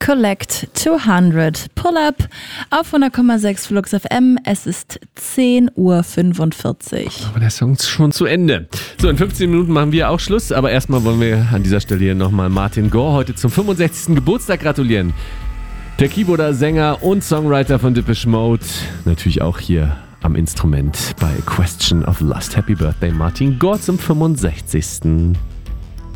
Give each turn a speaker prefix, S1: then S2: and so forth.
S1: Collect 200 Pull-Up auf 100,6 Flux FM. Es ist 10:45 Uhr.
S2: Aber der Song ist schon zu Ende. So, in 15 Minuten machen wir auch Schluss. Aber erstmal wollen wir an dieser Stelle hier nochmal Martin Gore heute zum 65. Geburtstag gratulieren. Der Keyboarder, Sänger und Songwriter von Depeche Mode. Natürlich auch hier am Instrument bei Question of Lust. Happy Birthday, Martin Gore zum 65.